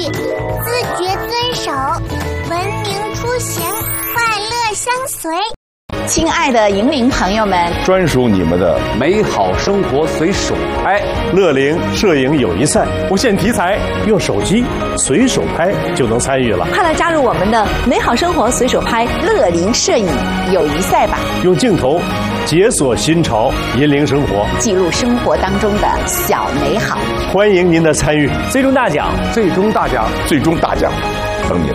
自觉遵守，文明出行，快乐相随。 亲爱的银铃朋友们， 专属你们的美好生活随手拍， 乐龄摄影友谊赛，不限题材，用手机随手拍就能参与了。 快来加入我们的美好生活随手拍乐龄摄影友谊赛吧！ 用镜头解锁新潮，引领生活， 记录生活当中的小美好。 欢迎您的参与， 最终大奖，最终大奖， 最终大奖，等你。